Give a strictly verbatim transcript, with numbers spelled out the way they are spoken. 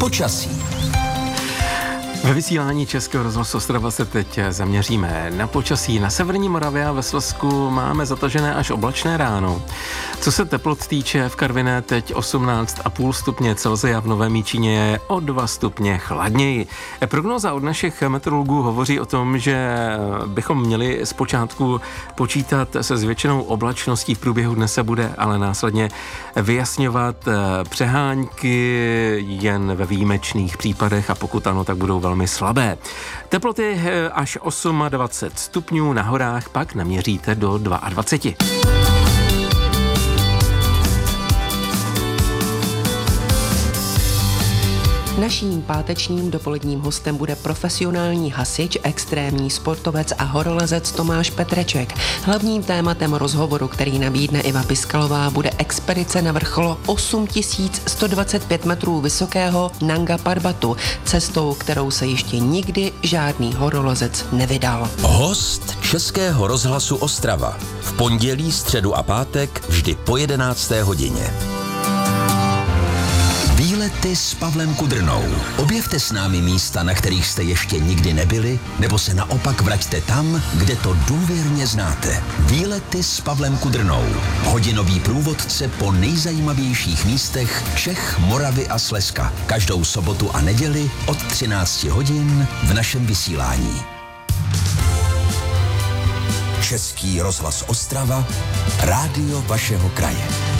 Počasí. Ve vysílání Českého rozhlasu Ostrava se teď zaměříme na počasí. Na severní Moravě a ve Slezsku máme zatažené až oblačné ráno. Co se teplot týče, v Karviné teď osmnáct celá pět stupně Celsia, v Novém Jičíně je o dva stupně chladněji. Prognóza od našich meteorologů hovoří o tom, že bychom měli zpočátku počítat se zvětšenou oblačností, v průběhu dne se bude ale následně vyjasňovat přehánky jen ve výjimečných případech a pokud ano, tak budou velmi slabé. Teploty až dvacet osm stupňů, na horách pak naměříte do dvacet dva. Naším pátečním dopoledním hostem bude profesionální hasič, extrémní sportovec a horolezec Tomáš Petreček. Hlavním tématem rozhovoru, který nabídne Iva Piskalová, bude expedice na vrchol osm tisíc sto dvacet pět metrů vysokého Nanga Parbatu, cestou, kterou se ještě nikdy žádný horolezec nevydal. Host Českého rozhlasu Ostrava. V pondělí, středu a pátek vždy po jedenácté hodině. Výlety s Pavlem Kudrnou. Objevte s námi místa, na kterých jste ještě nikdy nebyli, nebo se naopak vraťte tam, kde to důvěrně znáte. Výlety s Pavlem Kudrnou. Hodinový průvodce po nejzajímavějších místech Čech, Moravy a Slezska. Každou sobotu a neděli od třinácti hodin v našem vysílání. Český rozhlas Ostrava, rádio vašeho kraje.